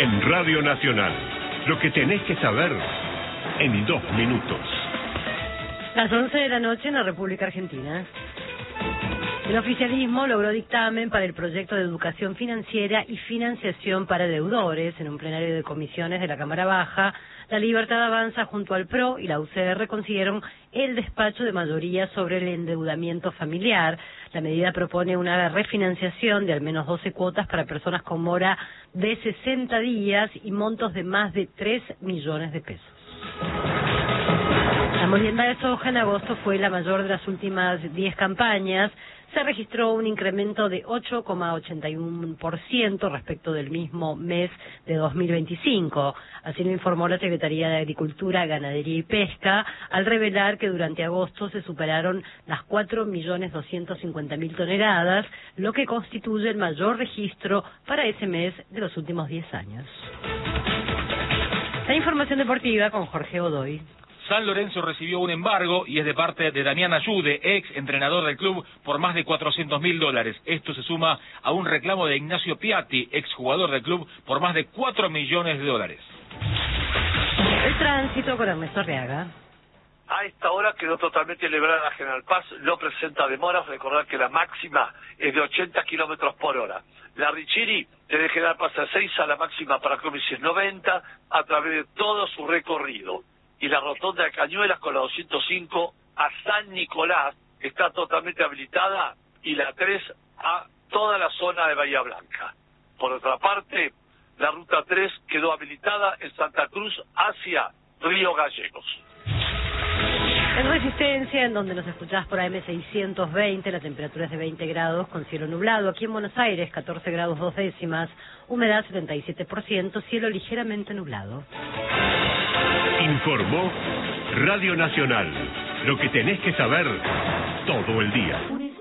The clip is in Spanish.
En Radio Nacional, lo que tenés que saber en 2 minutos. Las 11 de la noche en la República Argentina. El oficialismo logró dictamen para el proyecto de educación financiera y financiación para deudores en un plenario de comisiones de la Cámara Baja. La Libertad Avanza junto al PRO y la UCR consiguieron el despacho de mayoría sobre el endeudamiento familiar. La medida propone una refinanciación de al menos 12 cuotas para personas con mora de 60 días y montos de más de 3 millones de pesos. La molienda de soja en agosto fue la mayor de las últimas 10 campañas. Se registró un incremento de 8,81% respecto del mismo mes de 2025. Así lo informó la Secretaría de Agricultura, Ganadería y Pesca, al revelar que durante agosto se superaron las 4.250.000 toneladas, lo que constituye el mayor registro para ese mes de los últimos 10 años. La información deportiva con Jorge Godoy. San Lorenzo recibió un embargo y es de parte de Damián Ayude, ex entrenador del club, por más de $400.000. Esto se suma a un reclamo de Ignacio Piatti, ex jugador del club, por más de $4 millones. El tránsito con Ernesto Arriaga. A esta hora quedó totalmente liberada General Paz, no presenta demoras. Recordar que la máxima es de 80 kilómetros por hora. La Richiri desde General Paz a 6 a la máxima para Clómices 90 a través de todo su recorrido. Y la rotonda de Cañuelas con la 205 a San Nicolás está totalmente habilitada, y la 3 a toda la zona de Bahía Blanca. Por otra parte, la ruta 3 quedó habilitada en Santa Cruz hacia Río Gallegos. En Resistencia, en donde nos escuchás por AM620, la temperatura es de 20 grados con cielo nublado. Aquí en Buenos Aires, 14 grados 2 décimas, humedad 77%, cielo ligeramente nublado. Informó Radio Nacional. Lo que tenés que saber todo el día.